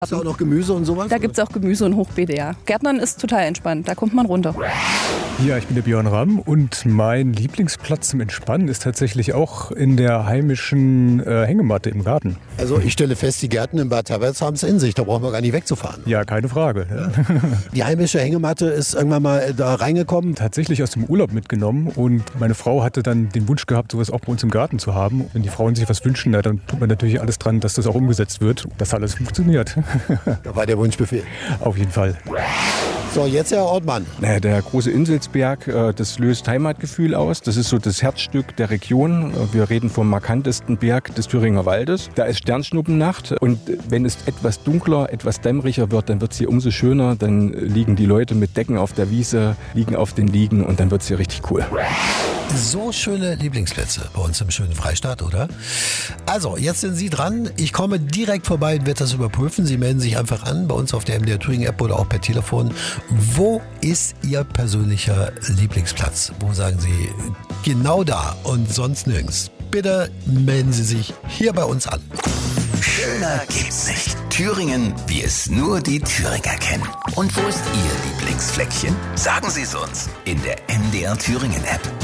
Ist auch noch Gemüse und sowas? Da gibt es auch Gemüse und Hochbeete, ja. Gärtnern ist total entspannt, da kommt man runter. Ja, ich bin der Björn Ramm und mein Lieblingsplatz zum Entspannen ist tatsächlich auch in der heimischen Hängematte im Garten. Also ich stelle fest, die Gärten in Bad Tauberz haben es in sich, da brauchen wir gar nicht wegzufahren. Ja, keine Frage. Ja. Die heimische Hängematte ist irgendwann mal da reingekommen. Tatsächlich aus dem Urlaub mitgenommen und meine Frau hatte dann den Wunsch gehabt, sowas auch bei uns im Garten zu haben. Wenn die Frauen sich was wünschen, dann tut man natürlich alles dran, dass das auch umgesetzt wird, dass alles funktioniert. Da war der Wunschbefehl. Auf jeden Fall. So, jetzt Herr Ortmann. Naja, der große Inselsberg, das löst Heimatgefühl aus. Das ist so das Herzstück der Region. Wir reden vom markantesten Berg des Thüringer Waldes. Da ist Sternschnuppennacht und wenn es etwas dunkler, etwas dämmeriger wird, dann wird es hier umso schöner. Dann liegen die Leute mit Decken auf der Wiese, liegen auf den Liegen und dann wird es hier richtig cool. So schöne Lieblingsplätze bei uns im schönen Freistaat, oder? Also, jetzt sind Sie dran. Ich komme direkt vorbei und werde das überprüfen. Sie melden sich einfach an bei uns auf der MDR Thüringen App oder auch per Telefon. Wo ist Ihr persönlicher Lieblingsplatz? Wo sagen Sie, genau da und sonst nirgends? Bitte melden Sie sich hier bei uns an. Schöner gibt's nicht. Thüringen, wie es nur die Thüringer kennen. Und wo ist Ihr Lieblingsfleckchen? Sagen Sie es uns in der MDR Thüringen App.